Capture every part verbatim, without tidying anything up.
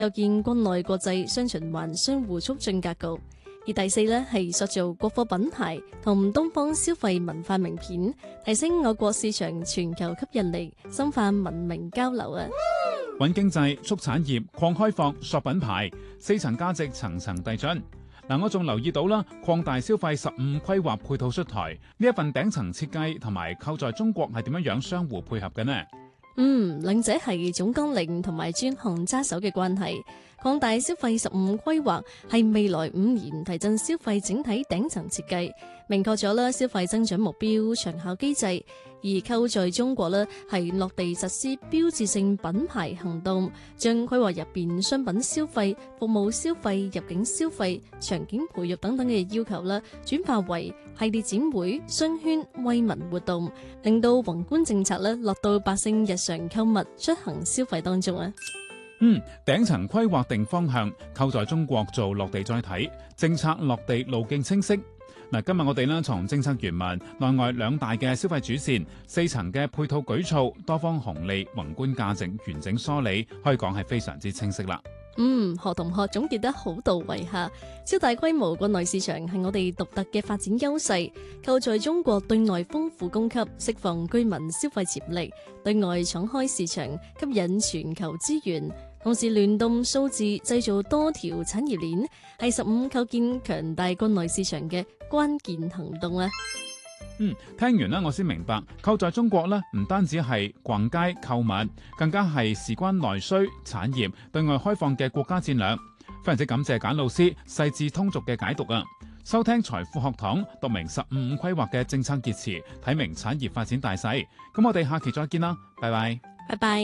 構建國內國際雙循環相互促進格局。而第四呢，係塑造國貨品牌同東方消費文化名片，提升我國市場全球吸引力，深化文明交流啊！ 穩經濟、促產業、擴開放、塑品牌，四層價值層層遞進。嗱，我仲留意到啦，擴大消費十五規劃配套出台，呢一份頂層設計同埋構在中國係點樣樣相互配合嘅呢？ 嗯，兩者係總綱領同埋專項揸手嘅關係。擴大消費十五規劃係未來五年提振消費整體頂層設計，明確咗啦消費增長目標、長效機制。而構在中國呢係落地實施標誌性品牌行動，將規劃入邊商品消費、服務消費、入境消費、場景培育等等嘅要求啦，轉化為系列展會、商圈、惠民活動，令到宏觀政策呢落到百姓日常購物、出行消費當中啊。 嗯，頂層規劃定方向，構在中國做落地再睇，政策落地路徑清晰。嗱，今日我哋呢從政策原文、內外兩大嘅消費主線、四層嘅配套舉措、多方紅利、宏觀價值完整梳理，可以講係非常之清晰啦。 嗯，何同學總結得好到位下，超大規模國內市場係我哋獨特嘅發展優勢，構在中國對外豐富供給，釋放居民消費潛力，對外敞開市場，吸引全球資源。同時聯動數字，製造多條產業鏈，係十五構建強大國內市場嘅關鍵行動啊！ 嗯，聽完啦，我先明白，構在中國呢，唔單止係逛街購物，更加係事關內需產業對外開放嘅國家戰略。非常之感謝簡老師細緻通俗嘅解讀啊！收聽財富學堂，讀明十五五規劃嘅政策結詞，睇明產業發展大勢。咁我哋下期再見啦，拜拜， 拜拜。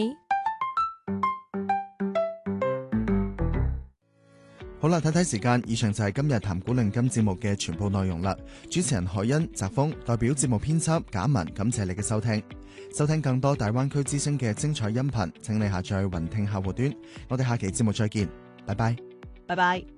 好啦，睇睇時間，以上就係今日談股論金節目嘅全部內容啦。主持人海欣、澤峰代表節目編輯簡文，感謝你嘅收聽。收聽更多大灣區之聲嘅精彩音頻，請你下載雲聽客戶端。我哋下期節目再見，拜拜， 拜拜。